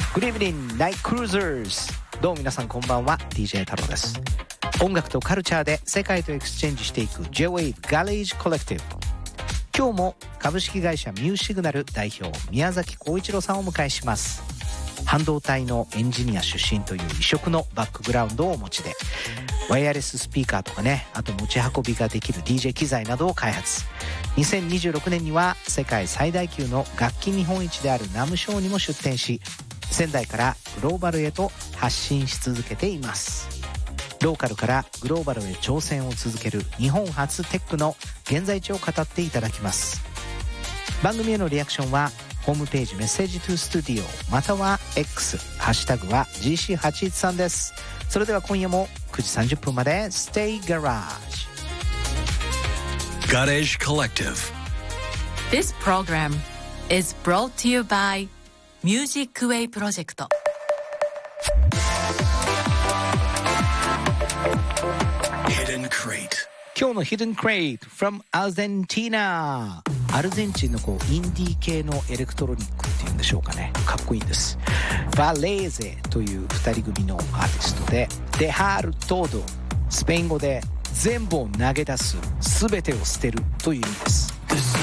Good evening, Night Cruisers。 どうも皆さんこんばんは、 DJ 太郎です。音楽とカルチャーで世界とエクスチェンジしていく J-Wave Garage Collective。 今日も株式会社ミューシグナル代表宮崎浩一郎さんをお迎えします。半導体のエンジニア出身という異色のバックグラウンドをお持ちで、ワイヤレススピーカーとかね、あと持ち運びができる DJ 機材などを開発。2026年には世界最大級の楽器見本市であるナムショーにも出展し、仙台からグローバルへと発信し続けています。ローカルからグローバルへ挑戦を続ける日本初テックの現在地を語っていただきます。番組へのリアクションはホームページメッセージトゥスタジオまたは X、ハッシュタグは GC813 です。それでは今夜も9時30分まで Stay Garage Garage Collective. This program is brought to you by Music Way Project. Hidden Crate. 今日の Hidden Crate from Argentina。 アルゼンチンのインディー系のエレクトロニックっていうんでしょうかね、かっこいいんです。バレーゼという2人組のアーティストで、デハールトード、スペイン語で全部を投げ出す、全てを捨てるという意味です。